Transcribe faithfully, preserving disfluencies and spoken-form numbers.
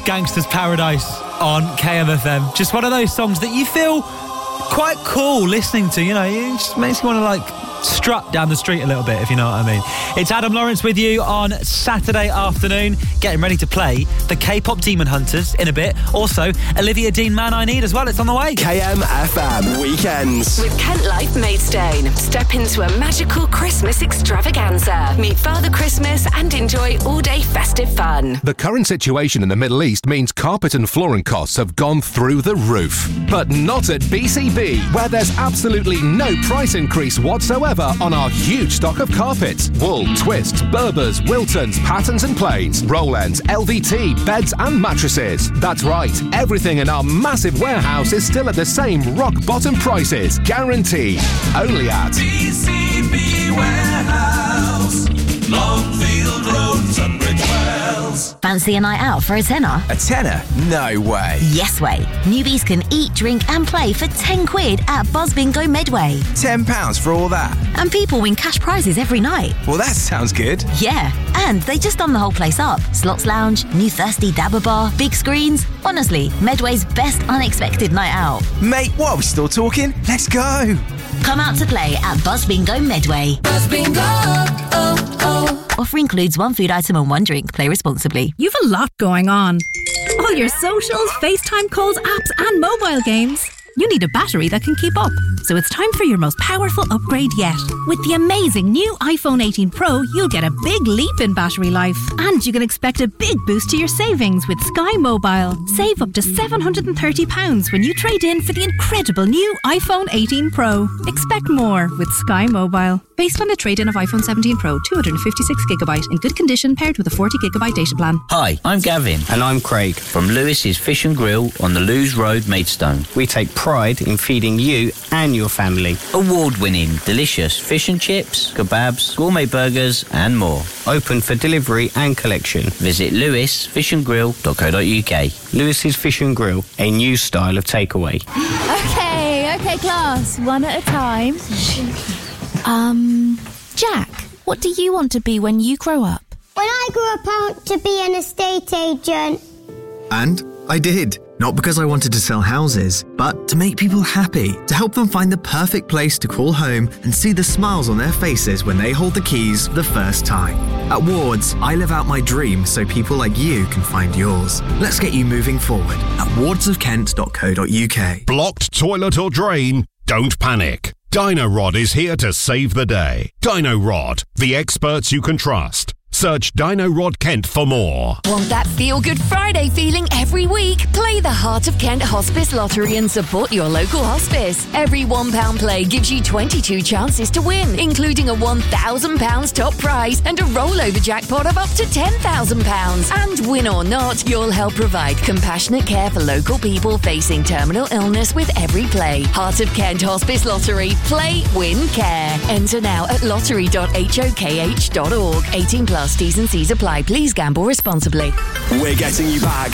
Gangsta's Paradise on K M F M. Just one of those songs that you feel quite cool listening to, you know, it just makes you want to like strut down the street a little bit, if you know what I mean. It's Adam Lawrence with you on Saturday afternoon, getting ready to play the K-pop Demon Hunters in a bit. Also, Olivia Dean, Man I Need as well, it's on the way. K M F M Weekends. With Kent Life Maidstone, step into a magical Christmas extravaganza. Meet Father Christmas and enjoy all-day festive fun. The current situation in the Middle East means carpet and flooring costs have gone through the roof. But not at B C B, where there's absolutely no price increase whatsoever on our huge stock of carpets. Wool, twists, Berbers, Wiltons, patterns and plains, roll ends, L V T, beds and mattresses. That's right, everything in our massive warehouse is still at the same rock bottom prices, guaranteed. Only at B C B Warehouse, Longfield Road, Tunbridge Wells. Fancy a night out for a tenner? A tenner? No way. Yes way. Newbies can eat, drink and play for ten quid at Buzz Bingo Medway. ten pounds for all that? And people win cash prizes every night. Well, that sounds good. Yeah, and they just done the whole place up. Slots Lounge, new Thirsty Dabber Bar, big screens. Honestly, Medway's best unexpected night out. Mate, what, are we still talking? Let's go. Come out to play at Buzz Bingo Medway. Buzz Bingo, oh, oh. Offer includes one food item and one drink. Play responsibly. You've a lot going on. All your socials, FaceTime calls, apps and mobile games. You need a battery that can keep up. So it's time for your most powerful upgrade yet. With the amazing new iPhone eighteen Pro, you'll get a big leap in battery life. And you can expect a big boost to your savings with Sky Mobile. Save up to seven hundred thirty pounds when you trade in for the incredible new iPhone eighteen Pro. Expect more with Sky Mobile. Based on a trade-in of iPhone seventeen Pro, two hundred fifty-six gigabyte in good condition paired with a forty gigabyte data plan. Hi, I'm Gavin. And I'm Craig. From Lewis's Fish and Grill on the Lewes Road, Maidstone. We take pride in feeding you and your family. Award-winning, delicious fish and chips, kebabs, gourmet burgers and more. Open for delivery and collection. Visit lewis fish and grill dot co dot uk. Lewis's Fish and Grill, a new style of takeaway. Okay, okay, class. One at a time. Um, Jack, what do you want to be when you grow up? When I grew up, I want to be an estate agent. And I did. Not because I wanted to sell houses, but to make people happy, to help them find the perfect place to call home and see the smiles on their faces when they hold the keys for the first time. At Wards, I live out my dream so people like you can find yours. Let's get you moving forward at wards of kent dot co dot uk. Blocked toilet or drain? Don't panic. Dino-Rod is here to save the day. Dino-Rod, the experts you can trust. Search Dino-Rod Kent for more. Want that feel-good Friday feeling every week? Play the Heart of Kent Hospice Lottery and support your local hospice. Every one pound play gives you twenty-two chances to win, including a one thousand pounds top prize and a rollover jackpot of up to ten thousand pounds. And win or not, you'll help provide compassionate care for local people facing terminal illness with every play. Heart of Kent Hospice Lottery. Play, win, care. Enter now at lottery dot hokh dot org. eighteen plus. T's and C's apply. Please gamble responsibly. We're getting you back